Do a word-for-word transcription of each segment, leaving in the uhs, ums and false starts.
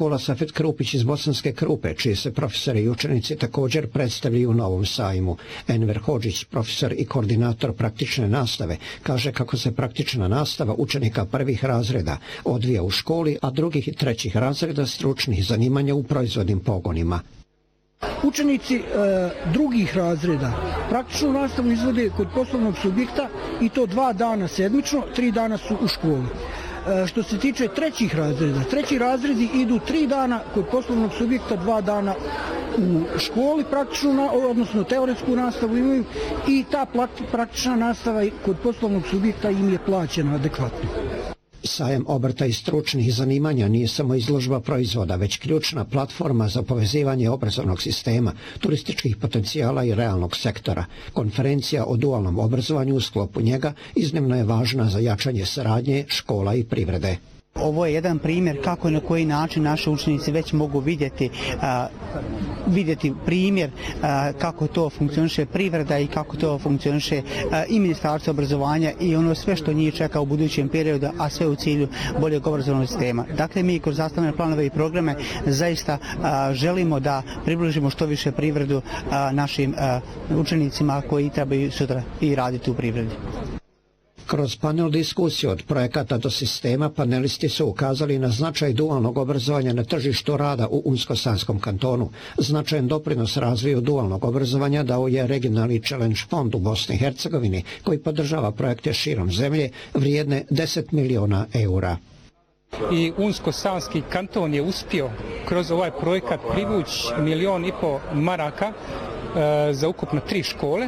škola Safet Krupić iz Bosanske Krupe, čiji se profesori i učenici također predstavljaju u novom sajmu. Enver Hodžić, profesor i koordinator praktične nastave, kaže kako se praktična nastava učenika prvih razreda odvija u školi, a drugih i trećih razreda stručnih zanimanja u proizvodnim pogonima. Učenici e, drugih razreda praktičnu nastavu izvode kod poslovnog subjekta i to dva dana sedmično, tri dana su u školi. E, što se tiče trećih razreda, treći razredi idu tri dana kod poslovnog subjekta, dva dana u školi praktičnu, odnosno teoretsku nastavu imaju i ta praktična nastava kod poslovnog subjekta im je plaćena adekvatno. Sajam obrta i stručnih zanimanja nije samo izložba proizvoda, već ključna platforma za povezivanje obrazovnog sistema, turističkih potencijala i realnog sektora. Konferencija o dualnom obrazovanju u sklopu njega iznimno je važna za jačanje saradnje škola i privrede. Ovo je jedan primjer kako i na koji način naši učenici već mogu vidjeti, a, vidjeti primjer a, kako to funkcioniše privreda i kako to funkcioniše a, i Ministarstvo obrazovanja i ono sve što njih čeka u budućem periodu, a sve u cilju boljeg obrazovnog sistema. Dakle, mi kroz zastavljene planove i programe zaista a, želimo da približimo što više privredu a, našim a, učenicima koji trebaju sutra i raditi u privredi. Kroz panel diskusiju od projekata do sistema panelisti su ukazali na značaj dualnog obrazovanja na tržištu rada u Unsko-Sanskom kantonu. Značajan doprinos razvoju dualnog obrazovanja dao je regionalni Challenge fond u Bosni i Hercegovini, koji podržava projekte širom zemlje vrijedne deset miliona eura. I Unsko-Sanski kanton je uspio kroz ovaj projekat privući milion i po maraka za ukupno tri škole,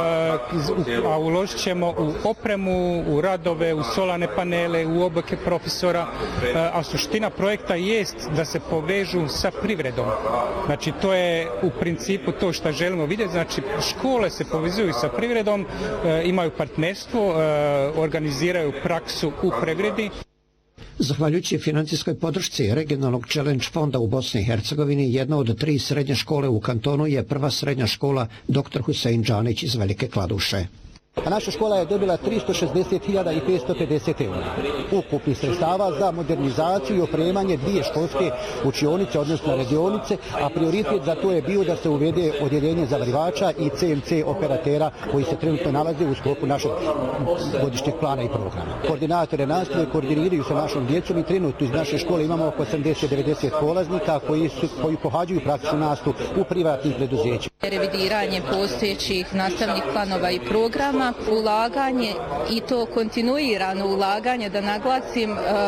a uložit ćemo u opremu, u radove, u solarne panele, u obuke profesora, a suština projekta jest da se povežu sa privredom. Znači, to je u principu to što želimo vidjeti, znači škole se povezuju sa privredom, imaju partnerstvo, organiziraju praksu u privredi. Zahvaljujući financijskoj podršci regionalnog Challenge fonda u Bosni i Hercegovini, jedna od tri srednje škole u kantonu je prva srednja škola doktor Husein Džanić iz Velike Kladuše. A naša škola je dobila tristo šezdeset hiljada petsto pedeset eura ukupnih sredstava za modernizaciju i opremanje dvije školske učionice, odnosno radionice, a prioritet za to je bio da se uvede odjeljenje zavarivača i C N C operatera koji se trenutno nalaze u sklopu našeg godišnjeg plana i programa. Koordinatore nastave koordiniraju sa našom djecom i trenutno iz naše škole imamo oko osamdeset do devedeset polaznika koji, su, koji pohađaju praktičnu nastavu u privatnim preduzećima. Revidiranje postojećih nastavnih planova i programa, ulaganje i to kontinuirano ulaganje, da naglasim,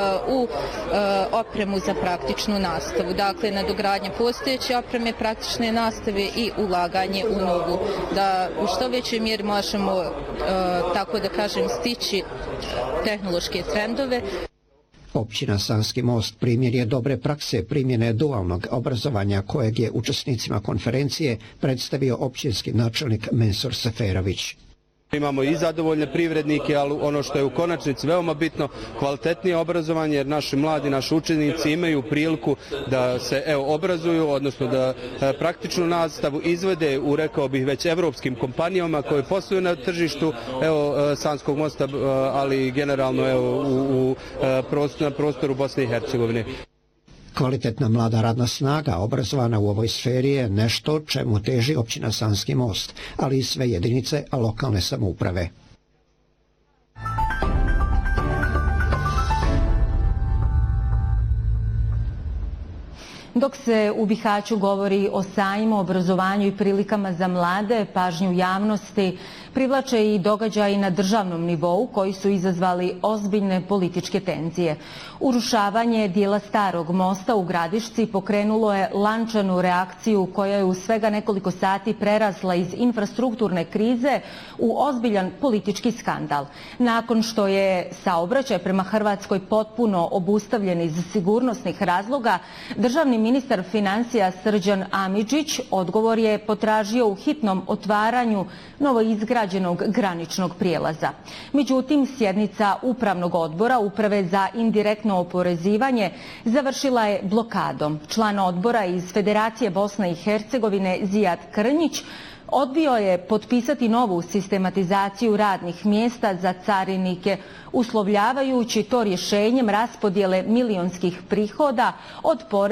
u opremu za praktičnu nastavu. Dakle, nadogradnje postojeće opreme praktične nastave i ulaganje u novu. Da u što većoj mjeri možemo, tako da kažem, stići tehnološke trendove. Općina Sanski most primjer je dobre prakse primjene dualnog obrazovanja kojeg je učesnicima konferencije predstavio općinski načelnik Mensur Seferović. Imamo i zadovoljne privrednike, ali ono što je u konačnici veoma bitno, kvalitetnije obrazovanje, jer naši mladi, naši učenici imaju priliku da se evo, obrazuju, odnosno da e, praktičnu nastavu izvede u, rekao bih, već evropskim kompanijama koje posluju na tržištu evo, e, Sanskog mosta, e, ali generalno evo, u, u e, prostor, na prostoru Bosne i Hercegovine. Kvalitetna mlada radna snaga obrazovana u ovoj sferi je nešto čemu teži općina Sanski most, ali i sve jedinice lokalne samouprave. Dok se u Bihaću govori o sajmu, obrazovanju i prilikama za mlade, pažnju javnosti privlače i događaji na državnom nivou koji su izazvali ozbiljne političke tenzije. Urušavanje dijela starog mosta u Gradišci pokrenulo je lančanu reakciju koja je u svega nekoliko sati prerasla iz infrastrukturne krize u ozbiljan politički skandal. Nakon što je saobraćaj prema Hrvatskoj potpuno obustavljen iz sigurnosnih razloga, državni ministar financija Srđan Amidžić odgovor je potražio u hitnom otvaranju novoizgrađenog graničnog prijelaza. Međutim, sjednica Upravnog odbora Uprave za indirektno oporezivanje završila je blokadom. Član odbora iz Federacije Bosne i Hercegovine Zijad Krnjić odbio je potpisati novu sistematizaciju radnih mjesta za carinike, uslovljavajući to rješenjem raspodjele milionskih prihoda od poreza